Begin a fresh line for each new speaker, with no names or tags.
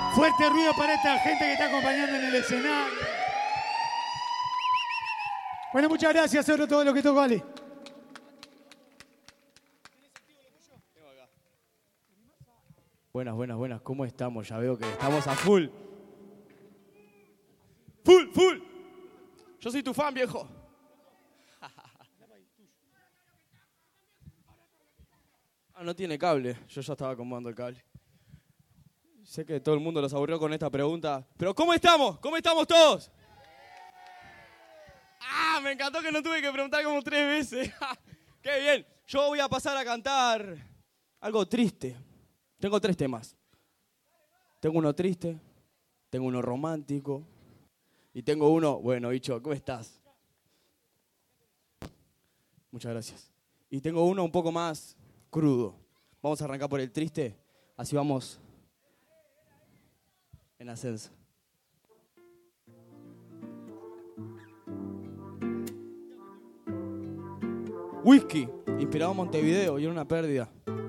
Fuerte ruido para esta gente que está acompañando en el escenario. Bueno, muchas gracias, sobre todo lo que tocó Ali.
Buenas, buenas, buenas. ¿Cómo estamos? Ya veo que estamos a full. Full, full. Yo soy tu fan, viejo. Ah, no tiene cable. Yo ya estaba acomodando el cable. Sé que todo el mundo los aburrió con esta pregunta. Pero ¿cómo estamos? ¿Cómo estamos todos? Ah, me encantó que no tuve que preguntar como 3 veces. ¡Qué bien! Yo voy a pasar a cantar algo triste. Tengo 3 temas. Tengo uno triste, tengo uno romántico y tengo uno, bueno, bicho, ¿cómo estás? Muchas gracias. Y tengo uno un poco más crudo. Vamos a arrancar por el triste, así vamos en ascenso. Whisky, inspirado en Montevideo y era una pérdida.